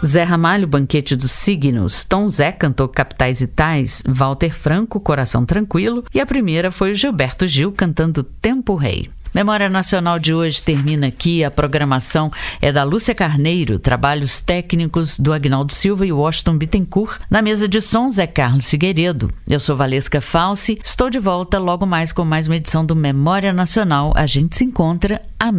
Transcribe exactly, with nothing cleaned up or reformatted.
Zé Ramalho, Banquete dos Signos. Tom Zé cantou Capitais e Tais. Walter Franco, Coração Tranquilo. E a primeira foi o Gilberto Gil cantando Tempo Rei. Memória Nacional de hoje termina aqui. A programação é da Lúcia Carneiro, trabalhos técnicos do Agnaldo Silva e Washington Bittencourt. Na mesa de som, Zé Carlos Figueiredo. Eu sou Valesca Falsi, estou de volta logo mais com mais uma edição do Memória Nacional. A gente se encontra à